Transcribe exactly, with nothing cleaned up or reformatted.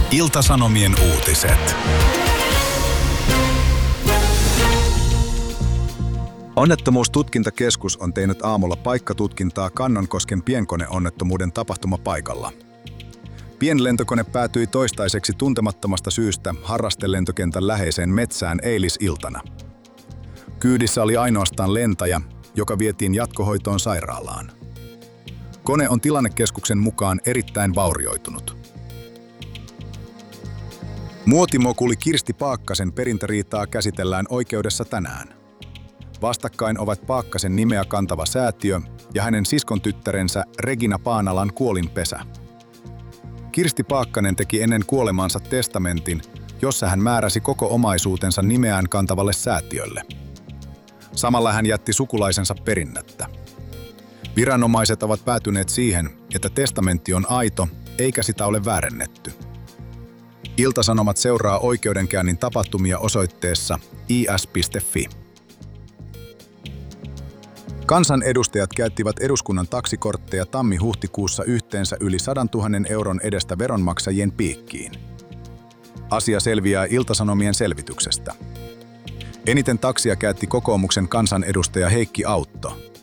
Ilta-Sanomien uutiset. Onnettomuustutkintakeskus on tehnyt aamulla paikkatutkintaa Kannonkosken pienkoneonnettomuuden tapahtumapaikalla. Pienlentokone päätyi toistaiseksi tuntemattomasta syystä harrastelentokentän läheiseen metsään eilisiltana. Kyydissä oli ainoastaan lentäjä, joka vietiin jatkohoitoon sairaalaan. Kone on tilannekeskuksen mukaan erittäin vaurioitunut. Muotimokuli Kirsti Paakkasen perintäriitaa käsitellään oikeudessa tänään. Vastakkain ovat Paakkasen nimeä kantava säätiö ja hänen siskon tyttärensä Regina Paanalan kuolinpesä. Kirsti Paakkanen teki ennen kuolemaansa testamentin, jossa hän määräsi koko omaisuutensa nimeään kantavalle säätiölle. Samalla hän jätti sukulaisensa perinnettä. Viranomaiset ovat päätyneet siihen, että testamentti on aito, eikä sitä ole väärennetty. Ilta-Sanomat seuraa oikeudenkäynnin tapahtumia osoitteessa i s piste f i. Kansanedustajat käyttivät eduskunnan taksikortteja tammi-huhtikuussa yhteensä yli sadantuhannen euron edestä veronmaksajien piikkiin. Asia selviää Ilta-Sanomien selvityksestä. Eniten taksia käytti kokoomuksen kansanedustaja Heikki Autto.